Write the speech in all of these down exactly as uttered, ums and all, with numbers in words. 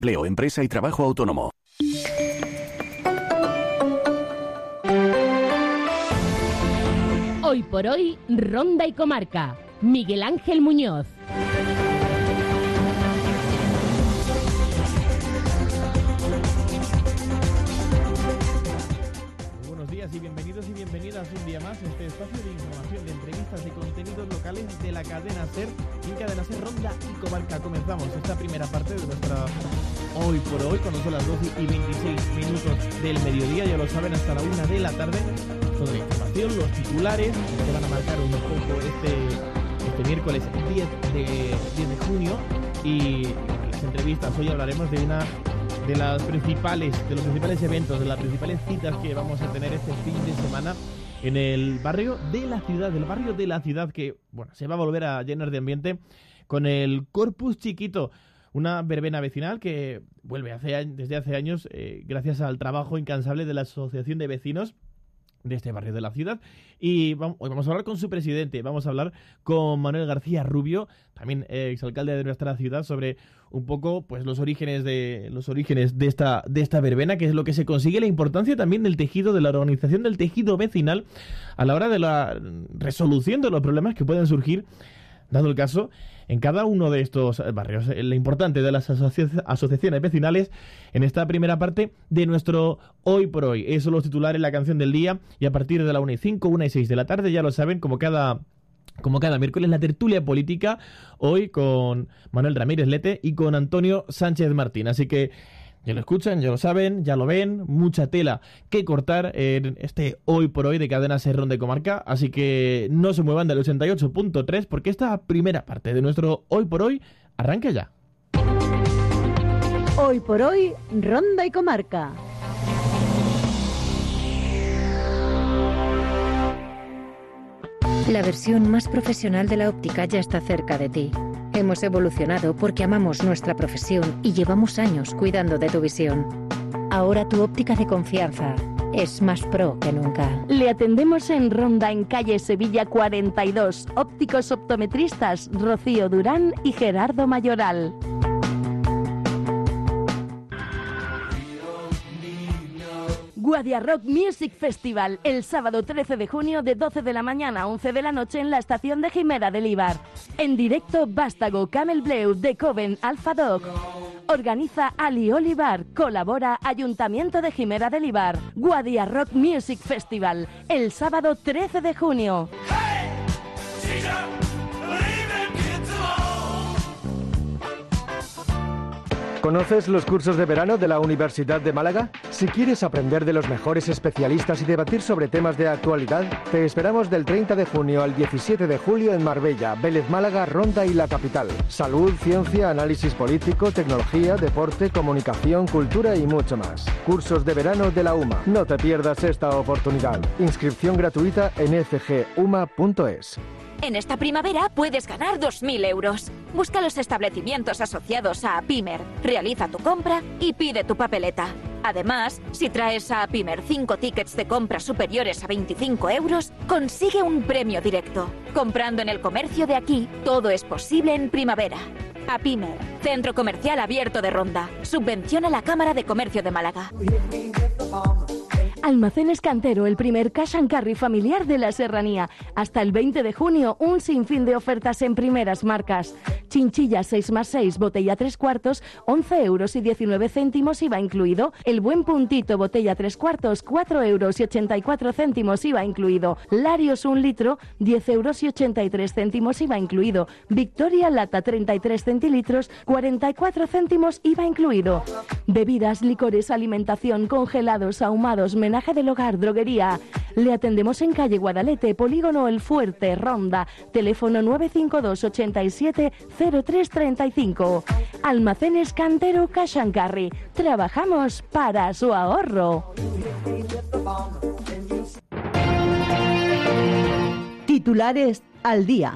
Empleo, empresa y trabajo autónomo. Hoy por hoy, Ronda y Comarca. Miguel Ángel Muñoz. Buenos días y bienvenidos y bienvenidas un día más a este espacio de información, de entrevistas, de contenidos locales de la cadena SER. En cadena SER, Ronda y Comarca. Comenzamos esta primera parte de nuestra Hoy por Hoy, cuando son las doce y veintiséis minutos del mediodía, ya lo saben, hasta la una de la tarde. Toda la información, los titulares que van a marcar un poco este, este miércoles diez de junio, y las entrevistas. Hoy hablaremos de una de las principales, de los principales eventos, de las principales citas que vamos a tener este fin de semana en el barrio de la ciudad, el barrio de la ciudad que, bueno, se va a volver a llenar de ambiente con el Corpus Chiquito, una verbena vecinal que vuelve hace, desde hace años eh, gracias al trabajo incansable de la Asociación de Vecinos de este barrio de la ciudad. Y vamos, hoy vamos a hablar con su presidente, vamos a hablar con Manuel García Rubio, también eh, exalcalde de nuestra ciudad, sobre un poco pues los orígenes de los orígenes de esta de esta verbena, que es lo que se consigue, la importancia también del tejido, de la organización del tejido vecinal a la hora de la resolución de los problemas que pueden surgir, dado el caso, en cada uno de estos barrios. Lo importante de las asoci- asociaciones vecinales en esta primera parte de nuestro Hoy por Hoy. Esos son los titulares, la canción del día, y a partir de la una y cinco, una y seis de la tarde, ya lo saben, como cada, como cada miércoles, la tertulia política, hoy con Manuel Ramírez Lete y con Antonio Sánchez Martín. Así que ya lo escuchan, ya lo saben, ya lo ven, mucha tela que cortar en este Hoy por Hoy de Cadena SER Ronda y Comarca, así que no se muevan del ochenta y ocho punto tres porque esta primera parte de nuestro Hoy por Hoy arranca ya. Hoy por Hoy, Ronda y Comarca. La versión más profesional de la óptica ya está cerca de ti. Hemos evolucionado porque amamos nuestra profesión y llevamos años cuidando de tu visión. Ahora tu óptica de confianza es más pro que nunca. Le atendemos en Ronda, en calle Sevilla cuarenta y dos. Ópticos optometristas Rocío Durán y Gerardo Mayoral. Guadia Rock Music Festival, el sábado trece de junio de doce de la mañana a once de la noche en la estación de Jimera del Ibar. En directo, Vástago, Camel Bleu, The Coven, Alpha Dog. Organiza Ali Olivar, colabora Ayuntamiento de Jimera del Ibar. Guadia Rock Music Festival, el sábado trece de junio. ¿Conoces los cursos de verano de la Universidad de Málaga? Si quieres aprender de los mejores especialistas y debatir sobre temas de actualidad, te esperamos del treinta de junio al diecisiete de julio en Marbella, Vélez, Málaga, Ronda y la capital. Salud, ciencia, análisis político, tecnología, deporte, comunicación, cultura y mucho más. Cursos de verano de la U M A. No te pierdas esta oportunidad. Inscripción gratuita en f g u m a punto es. En esta primavera puedes ganar dos mil euros. Busca los establecimientos asociados a Apimer, realiza tu compra y pide tu papeleta. Además, si traes a Apimer cinco tickets de compra superiores a veinticinco euros, consigue un premio directo. Comprando en el comercio de aquí, todo es posible en primavera. Apimer, Centro Comercial Abierto de Ronda. Subvenciona la Cámara de Comercio de Málaga. Almacenes Cantero, el primer cash and carry familiar de la serranía. Hasta el veinte de junio, un sinfín de ofertas en primeras marcas. Chinchilla seis más seis, botella tres cuartos, once euros y diecinueve céntimos I V A incluido. El Buen Puntito, botella tres cuartos, cuatro euros y ochenta y cuatro céntimos I V A incluido. Larios un litro, diez euros y ochenta y tres céntimos I V A incluido. Victoria Lata treinta y tres centilitros, cuarenta y cuatro céntimos I V A incluido. Bebidas, licores, alimentación, congelados, ahumados, menaje del hogar, droguería. Le atendemos en calle Guadalete, Polígono El Fuerte, Ronda. Teléfono nueve cinco dos, ochenta y siete, cero tres treinta y cinco. Almacenes Cantero Cash and Carry. Trabajamos para su ahorro. Titulares al día.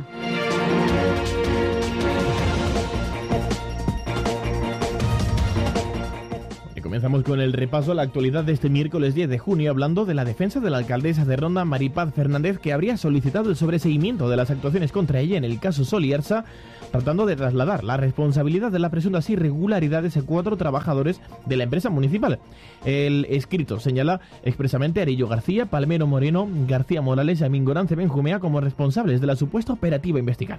Comenzamos con el repaso a la actualidad de este miércoles diez de junio, hablando de la defensa de la alcaldesa de Ronda, Maripaz Fernández, que habría solicitado el sobreseguimiento de las actuaciones contra ella en el caso Soliarsa tratando de trasladar la responsabilidad de las presuntas irregularidades a cuatro trabajadores de la empresa municipal. El escrito señala expresamente a Arillo García, Palmero Moreno, García Morales y Amingorance Benjumea como responsables de la supuesta operativa investigada.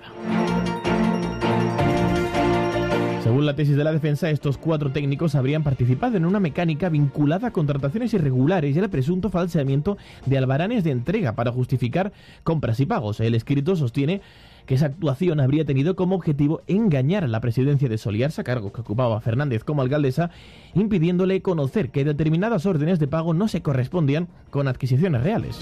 Según la tesis de la defensa, estos cuatro técnicos habrían participado en una mecánica vinculada a contrataciones irregulares y al presunto falseamiento de albaranes de entrega para justificar compras y pagos. El escrito sostiene que esa actuación habría tenido como objetivo engañar a la presidencia de Soliarsa, cargo que ocupaba Fernández como alcaldesa, impidiéndole conocer que determinadas órdenes de pago no se correspondían con adquisiciones reales.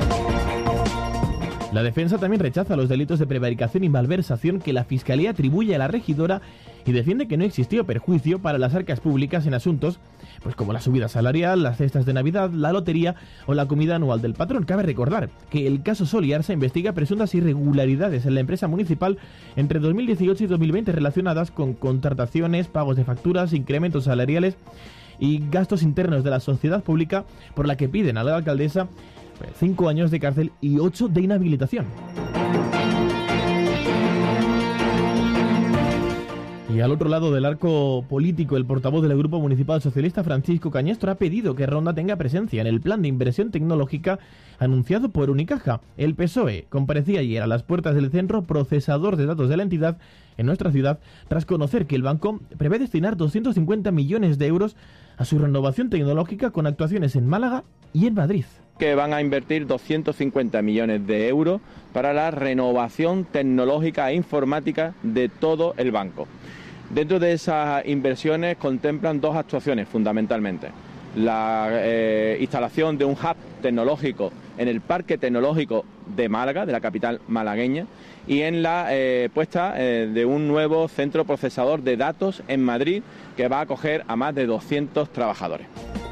La defensa también rechaza los delitos de prevaricación y malversación que la Fiscalía atribuye a la regidora y defiende que no existió perjuicio para las arcas públicas en asuntos pues como la subida salarial, las cestas de Navidad, la lotería o la comida anual del patrón. Cabe recordar que el caso Soliarsa investiga presuntas irregularidades en la empresa municipal entre dos mil dieciocho y dos mil veinte relacionadas con contrataciones, pagos de facturas, incrementos salariales y gastos internos de la sociedad pública, por la que piden a la alcaldesa cinco años de cárcel y ocho de inhabilitación. Y al otro lado del arco político, el portavoz del Grupo Municipal Socialista, Francisco Cañestro, ha pedido que Ronda tenga presencia en el plan de inversión tecnológica anunciado por Unicaja. El P S O E comparecía ayer a las puertas del centro procesador de datos de la entidad en nuestra ciudad, tras conocer que el banco prevé destinar doscientos cincuenta millones de euros a su renovación tecnológica con actuaciones en Málaga y en Madrid. Que van a invertir doscientos cincuenta millones de euros para la renovación tecnológica e informática de todo el banco. Dentro de esas inversiones contemplan dos actuaciones fundamentalmente. La eh, instalación de un hub tecnológico en el Parque Tecnológico de Málaga, de la capital malagueña, y en la eh, puesta eh, de un nuevo centro procesador de datos en Madrid que va a acoger a más de doscientos trabajadores.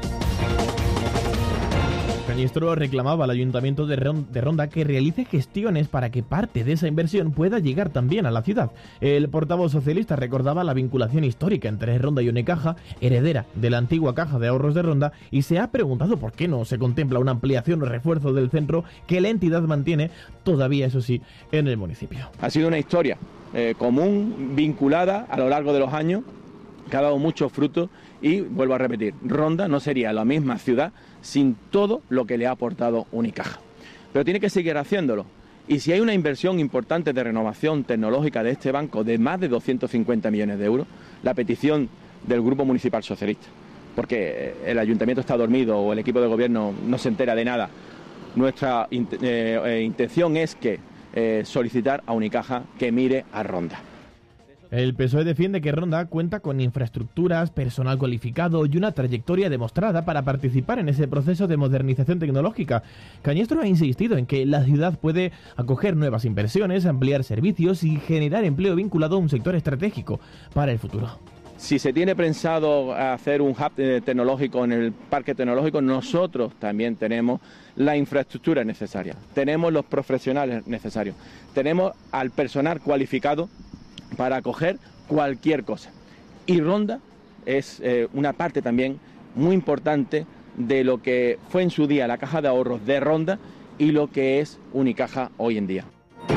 Cañestro reclamaba al Ayuntamiento de Ronda que realice gestiones para que parte de esa inversión pueda llegar también a la ciudad. El portavoz socialista recordaba la vinculación histórica entre Ronda y Unicaja, heredera de la antigua Caja de Ahorros de Ronda, y se ha preguntado por qué no se contempla una ampliación o refuerzo del centro que la entidad mantiene todavía, eso sí, en el municipio. Ha sido una historia eh, común, vinculada a lo largo de los años, que ha dado muchos frutos y, vuelvo a repetir, Ronda no sería la misma ciudad sin todo lo que le ha aportado Unicaja. Pero tiene que seguir haciéndolo. Y si hay una inversión importante de renovación tecnológica de este banco de más de doscientos cincuenta millones de euros, la petición del Grupo Municipal Socialista, porque el Ayuntamiento está dormido o el equipo de gobierno no se entera de nada, nuestra eh, eh, intención es que eh, solicitar a Unicaja que mire a Ronda. El P S O E defiende que Ronda cuenta con infraestructuras, personal cualificado y una trayectoria demostrada para participar en ese proceso de modernización tecnológica. Cañestro ha insistido en que la ciudad puede acoger nuevas inversiones, ampliar servicios y generar empleo vinculado a un sector estratégico para el futuro. Si se tiene pensado hacer un hub tecnológico en el parque tecnológico, nosotros también tenemos la infraestructura necesaria, tenemos los profesionales necesarios, tenemos al personal cualificado para acoger cualquier cosa. Y Ronda es eh, una parte también muy importante de lo que fue en su día la Caja de Ahorros de Ronda y lo que es Unicaja hoy en día.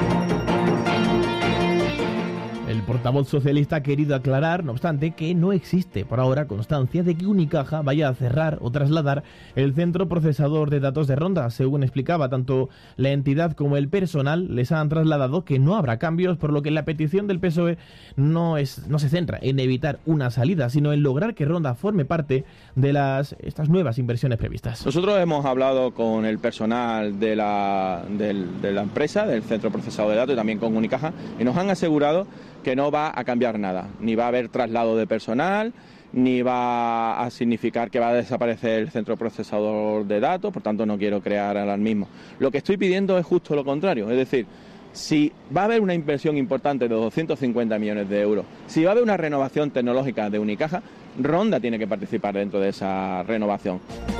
El portavoz socialista ha querido aclarar, no obstante, que no existe por ahora constancia de que Unicaja vaya a cerrar o trasladar el centro procesador de datos de Ronda. Según explicaba, tanto la entidad como el personal les han trasladado que no habrá cambios, por lo que la petición del P S O E no, es, no se centra en evitar una salida, sino en lograr que Ronda forme parte de las estas nuevas inversiones previstas. Nosotros hemos hablado con el personal de la, del, de la empresa, del centro procesador de datos, y también con Unicaja, y nos han asegurado que no va a cambiar nada, ni va a haber traslado de personal, ni va a significar que va a desaparecer el centro procesador de datos, por tanto no quiero crear alarmismo. Lo que estoy pidiendo es justo lo contrario, es decir, si va a haber una inversión importante de doscientos cincuenta millones de euros, si va a haber una renovación tecnológica de Unicaja, Ronda tiene que participar dentro de esa renovación.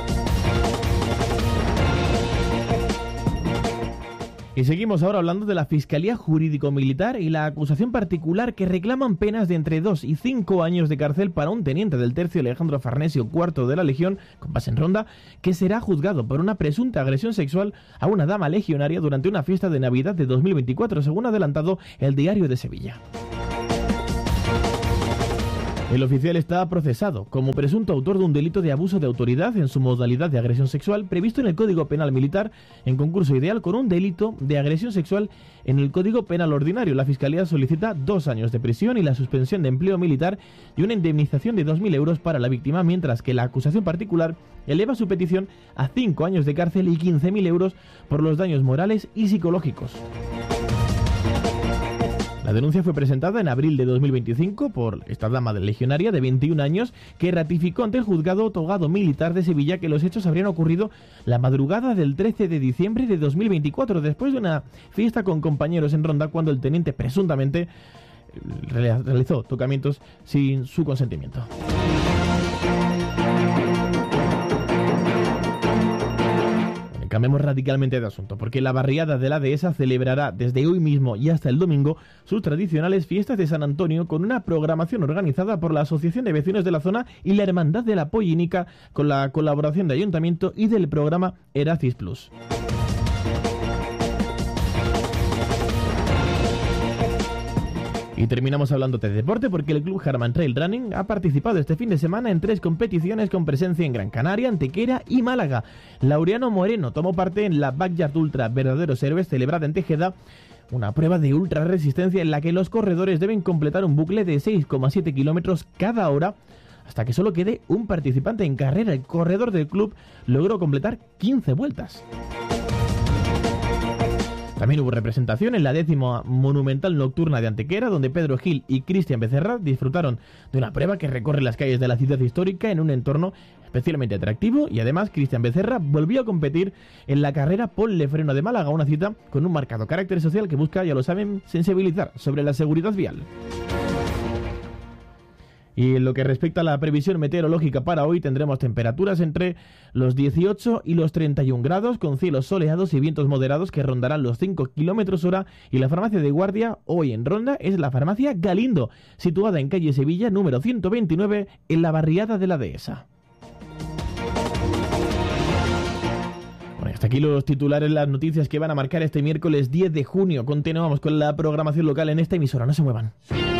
Y seguimos ahora hablando de la Fiscalía Jurídico-Militar y la acusación particular que reclaman penas de entre dos y cinco años de cárcel para un teniente del tercio, Alejandro Farnesio, cuarto de la Legión, con base en Ronda, que será juzgado por una presunta agresión sexual a una dama legionaria durante una fiesta de Navidad de dos mil veinticuatro, según ha adelantado el Diario de Sevilla. El oficial está procesado como presunto autor de un delito de abuso de autoridad en su modalidad de agresión sexual previsto en el Código Penal Militar en concurso ideal con un delito de agresión sexual en el Código Penal Ordinario. La Fiscalía solicita dos años de prisión y la suspensión de empleo militar y una indemnización de dos mil euros para la víctima, mientras que la acusación particular eleva su petición a cinco años de cárcel y quince mil euros por los daños morales y psicológicos. La denuncia fue presentada en abril de dos mil veinticinco por esta dama legionaria de veintiún años que ratificó ante el juzgado togado militar de Sevilla que los hechos habrían ocurrido la madrugada del trece de diciembre de dos mil veinticuatro, después de una fiesta con compañeros en Ronda, cuando el teniente presuntamente realizó tocamientos sin su consentimiento. Cambiemos radicalmente de asunto, porque la barriada de la Dehesa celebrará desde hoy mismo y hasta el domingo sus tradicionales fiestas de San Antonio con una programación organizada por la Asociación de Vecinos de la Zona y la Hermandad de la Pollinica con la colaboración de Ayuntamiento y del programa Eracis Plus. Y terminamos hablando de deporte porque el club Harman Trail Running ha participado este fin de semana en tres competiciones con presencia en Gran Canaria, Antequera y Málaga. Laureano Moreno tomó parte en la Backyard Ultra Verdaderos Héroes celebrada en Tejeda, una prueba de ultra resistencia en la que los corredores deben completar un bucle de seis coma siete kilómetros cada hora hasta que solo quede un participante en carrera. El corredor del club logró completar quince vueltas. También hubo representación en la décima monumental nocturna de Antequera, donde Pedro Gil y Cristian Becerra disfrutaron de una prueba que recorre las calles de la ciudad histórica en un entorno especialmente atractivo, y además Cristian Becerra volvió a competir en la carrera Ponle Freno de Málaga, una cita con un marcado carácter social que busca, ya lo saben, sensibilizar sobre la seguridad vial. Y en lo que respecta a la previsión meteorológica para hoy, tendremos temperaturas entre los dieciocho y los treinta y un grados, con cielos soleados y vientos moderados que rondarán los cinco kilómetros hora. Y la farmacia de guardia hoy en Ronda es la farmacia Galindo, situada en calle Sevilla, número ciento veintinueve, en la barriada de la Dehesa. Bueno, hasta aquí los titulares, las noticias que van a marcar este miércoles diez de junio. Continuamos con la programación local en esta emisora, no se muevan.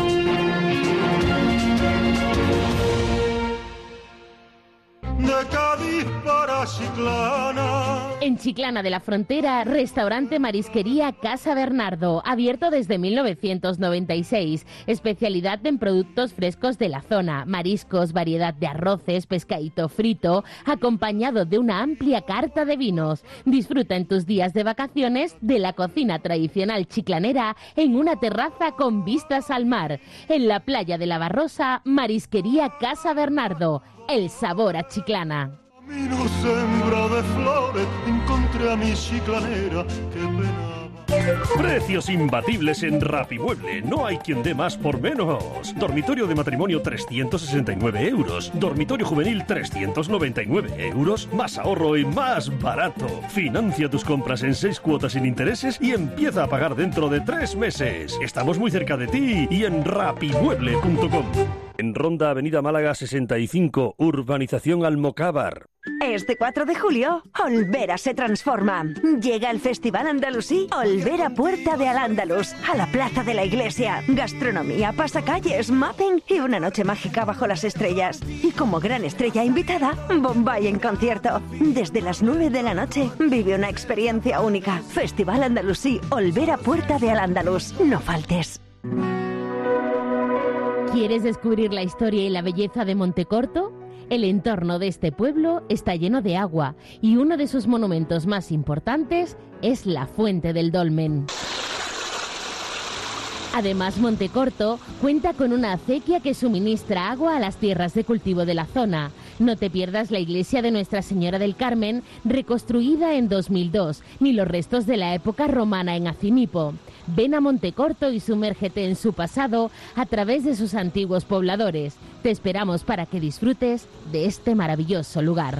De Cádiz para Chiclana. En Chiclana de la Frontera, restaurante Marisquería Casa Bernardo, abierto desde mil novecientos noventa y seis. Especialidad en productos frescos de la zona, mariscos, variedad de arroces, pescadito frito, acompañado de una amplia carta de vinos. Disfruta en tus días de vacaciones de la cocina tradicional chiclanera en una terraza con vistas al mar. En la playa de la Barrosa, Marisquería Casa Bernardo. El sabor a Chiclana. Camino sembra de flores, encontré a mi chiclanera, qué pena. Precios imbatibles en Rapimueble. No hay quien dé más por menos. Dormitorio de matrimonio trescientos sesenta y nueve euros. Dormitorio juvenil trescientos noventa y nueve euros. Más ahorro y más barato. Financia tus compras en seis cuotas sin intereses y empieza a pagar dentro de tres meses. Estamos muy cerca de ti y en rapimueble punto com. En Ronda, Avenida Málaga sesenta y cinco, Urbanización Almocávar. Este cuatro de julio, Olvera se transforma. Llega el Festival Andalusí Olvera Puerta de Al-Ándalus, a la Plaza de la Iglesia. Gastronomía, pasacalles, mapping y una noche mágica bajo las estrellas. Y como gran estrella invitada, Bombay en concierto. Desde las nueve de la noche, vive una experiencia única. Festival Andalusí Olvera Puerta de Al-Ándalus. No faltes. ¿Quieres descubrir la historia y la belleza de Montecorto? El entorno de este pueblo está lleno de agua y uno de sus monumentos más importantes es la Fuente del Dolmen. Además, Montecorto cuenta con una acequia que suministra agua a las tierras de cultivo de la zona. No te pierdas la iglesia de Nuestra Señora del Carmen, reconstruida en dos mil dos, ni los restos de la época romana en Acimipo. Ven a Montecorto y sumérgete en su pasado a través de sus antiguos pobladores. Te esperamos para que disfrutes de este maravilloso lugar.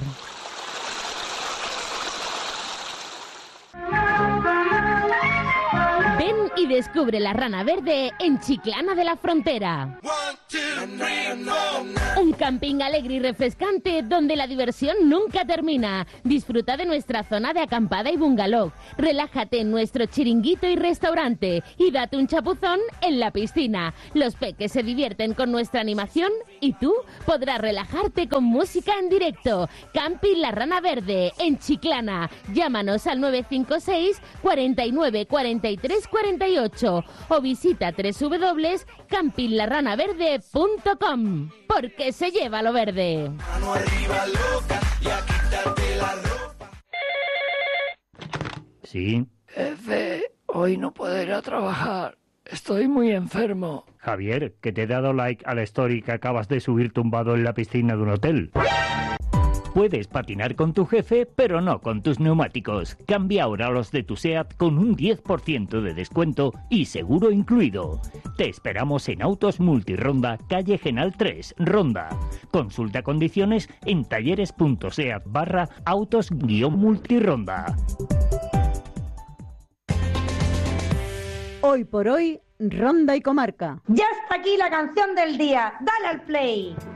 Ven y descubre la Rana Verde en Chiclana de la Frontera. One, two. Un camping alegre y refrescante donde la diversión nunca termina. Disfruta de nuestra zona de acampada y bungalow. Relájate en nuestro chiringuito y restaurante y date un chapuzón en la piscina. Los peques se divierten con nuestra animación y tú podrás relajarte con música en directo. Camping La Rana Verde en Chiclana. Llámanos al nueve cinco seis, cuarenta y nueve, cuarenta y tres, cuarenta y ocho o visita doble u doble u doble u punto camping la rana verde punto com, porque se lleva lo verde. Mano arriba, loca, y a quitarte la ropa. Sí. Jefe, hoy no puedo ir a trabajar. Estoy muy enfermo. Javier, que te he dado like a la story que acabas de subir tumbado en la piscina de un hotel. Puedes patinar con tu jefe, pero no con tus neumáticos. Cambia ahora los de tu SEAT con un diez por ciento de descuento y seguro incluido. Te esperamos en Autos Multironda, calle Genal tres, Ronda. Consulta condiciones en talleres.seat barra autos-multironda. Hoy por hoy, Ronda y Comarca. Ya está aquí la canción del día. Dale al play.